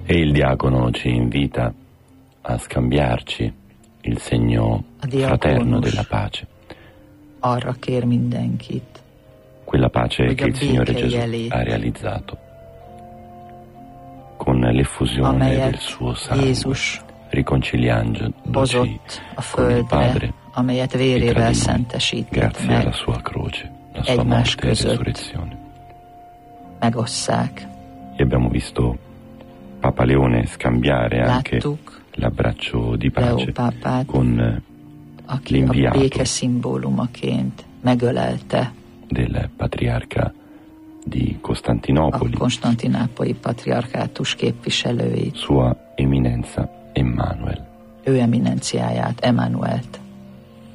E il diacono ci invita a scambiarci il segno fraterno della pace. Arra kér mindenkit, quella pace che il Signore Gesù ha realizzato con l'effusione del suo sangue, riconciliandoci con il Padre amelyet e vérével tra di noi, szentesített grazie meg, alla sua croce, la sua egymás morte e között resurrezione. megosszák. E abbiamo visto Papa Leone scambiare anche Láttuk l'abbraccio di Leo pace pápát, con aki a l'inviato béke szimbólumaként megölelte del patriarca di a Costantinopoli, konstantinápolyi patriarkátus képviselőit, Sua Eminenza Emmanuel. ő eminenciáját, Emmanuelt.